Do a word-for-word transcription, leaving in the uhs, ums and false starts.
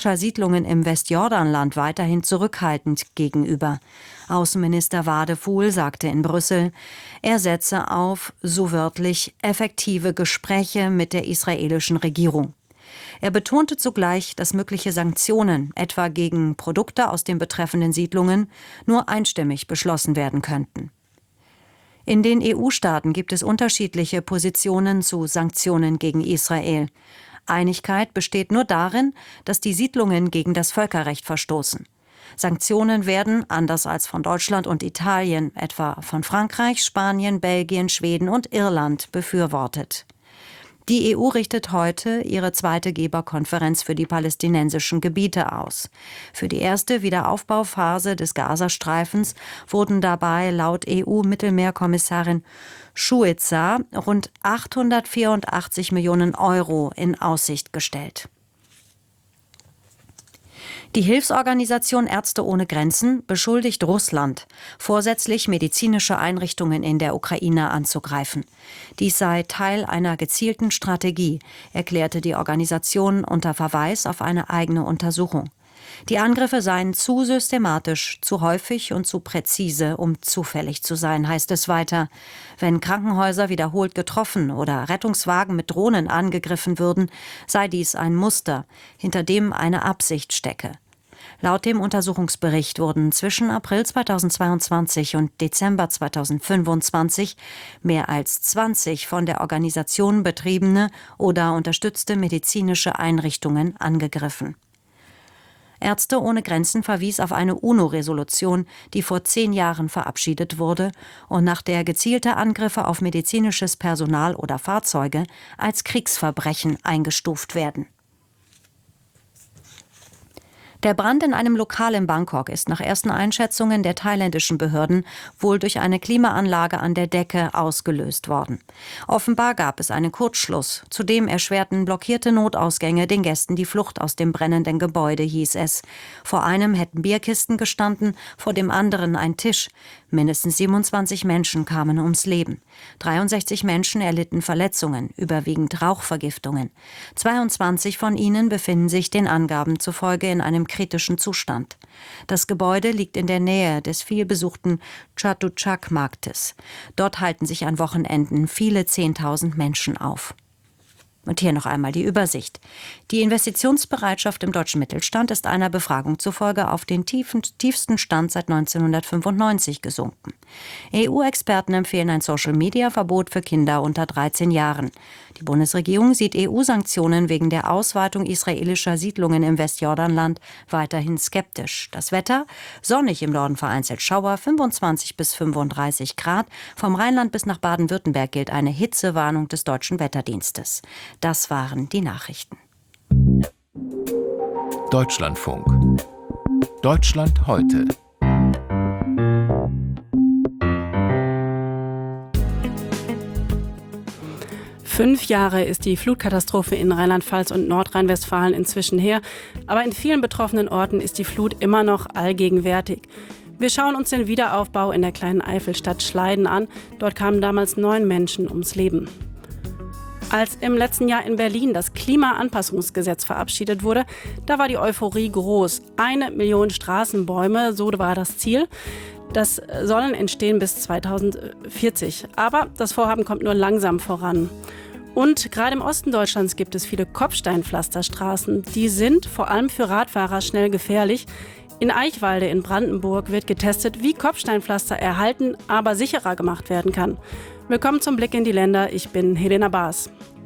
Siedlungen im Westjordanland weiterhin zurückhaltend gegenüber. Außenminister Wadefuhl sagte in Brüssel, er setze auf, so wörtlich, effektive Gespräche mit der israelischen Regierung. Er betonte zugleich, dass mögliche Sanktionen, etwa gegen Produkte aus den betreffenden Siedlungen, nur einstimmig beschlossen werden könnten. In den E U-Staaten gibt es unterschiedliche Positionen zu Sanktionen gegen Israel. Einigkeit besteht nur darin, dass die Siedlungen gegen das Völkerrecht verstoßen. Sanktionen werden, anders als von Deutschland und Italien, etwa von Frankreich, Spanien, Belgien, Schweden und Irland befürwortet. Die E U richtet heute ihre zweite Geberkonferenz für die palästinensischen Gebiete aus. Für die erste Wiederaufbauphase des Gazastreifens wurden dabei laut E U-Mittelmeerkommissarin Schuica rund achthundertvierundachtzig Millionen Euro in Aussicht gestellt. Die Hilfsorganisation Ärzte ohne Grenzen beschuldigt Russland, vorsätzlich medizinische Einrichtungen in der Ukraine anzugreifen. Dies sei Teil einer gezielten Strategie, erklärte die Organisation unter Verweis auf eine eigene Untersuchung. Die Angriffe seien zu systematisch, zu häufig und zu präzise, um zufällig zu sein, heißt es weiter. Wenn Krankenhäuser wiederholt getroffen oder Rettungswagen mit Drohnen angegriffen würden, sei dies ein Muster, hinter dem eine Absicht stecke. Laut dem Untersuchungsbericht wurden zwischen April zweitausendzweiundzwanzig und Dezember zweitausendfünfundzwanzig mehr als zwanzig von der Organisation betriebene oder unterstützte medizinische Einrichtungen angegriffen. Ärzte ohne Grenzen verwies auf eine UNO-Resolution, die vor zehn Jahren verabschiedet wurde und nach der gezielte Angriffe auf medizinisches Personal oder Fahrzeuge als Kriegsverbrechen eingestuft werden. Der Brand in einem Lokal in Bangkok ist nach ersten Einschätzungen der thailändischen Behörden wohl durch eine Klimaanlage an der Decke ausgelöst worden. Offenbar gab es einen Kurzschluss. Zudem erschwerten blockierte Notausgänge den Gästen die Flucht aus dem brennenden Gebäude, hieß es. Vor einem hätten Bierkisten gestanden, vor dem anderen ein Tisch. Mindestens siebenundzwanzig Menschen kamen ums Leben. dreiundsechzig Menschen erlitten Verletzungen, überwiegend Rauchvergiftungen. zweiundzwanzig von ihnen befinden sich den Angaben zufolge in einem kritischen Zustand. Das Gebäude liegt in der Nähe des vielbesuchten Chatuchak-Marktes. Dort halten sich an Wochenenden viele Zehntausend Menschen auf. Und hier noch einmal die Übersicht. Die Investitionsbereitschaft im deutschen Mittelstand ist einer Befragung zufolge auf den tiefen, tiefsten Stand seit neunzehnhundertfünfundneunzig gesunken. E U-Experten empfehlen ein Social-Media-Verbot für Kinder unter dreizehn Jahren. Die Bundesregierung sieht E U-Sanktionen wegen der Ausweitung israelischer Siedlungen im Westjordanland weiterhin skeptisch. Das Wetter? Sonnig im Norden, vereinzelt Schauer, fünfundzwanzig bis fünfunddreißig Grad. Vom Rheinland bis nach Baden-Württemberg gilt eine Hitzewarnung des Deutschen Wetterdienstes. Das waren die Nachrichten. Deutschlandfunk. Deutschland heute. Fünf Jahre ist die Flutkatastrophe in Rheinland-Pfalz und Nordrhein-Westfalen inzwischen her. Aber in vielen betroffenen Orten ist die Flut immer noch allgegenwärtig. Wir schauen uns den Wiederaufbau in der kleinen Eifelstadt Schleiden an. Dort kamen damals neun Menschen ums Leben. Als im letzten Jahr in Berlin das Klimaanpassungsgesetz verabschiedet wurde, da war die Euphorie groß. Eine Million Straßenbäume, so war das Ziel. Das sollen entstehen bis zweitausendvierzig. Aber das Vorhaben kommt nur langsam voran. Und gerade im Osten Deutschlands gibt es viele Kopfsteinpflasterstraßen. Die sind vor allem für Radfahrer schnell gefährlich. In Eichwalde in Brandenburg wird getestet, wie Kopfsteinpflaster erhalten, aber sicherer gemacht werden kann. Willkommen zum Blick in die Länder. Ich bin Helena Baas.